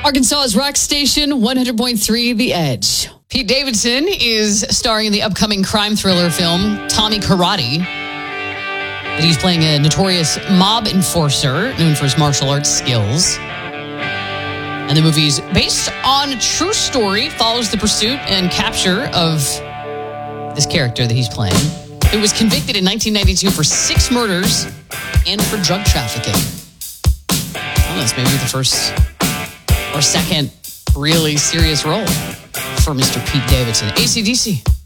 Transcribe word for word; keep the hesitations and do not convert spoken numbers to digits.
Arkansas's rock station, one hundred point three The Edge. Pete Davidson is starring in the upcoming crime thriller film Tommy Karate. And he's playing a notorious mob enforcer known for his martial arts skills. And the movie's based on a true story, follows the pursuit and capture of this character that he's playing. It was convicted in nineteen ninety-two for six murders and for drug trafficking. Well, that's maybe the first or second really serious role for Mister Pete Davidson. A C D C.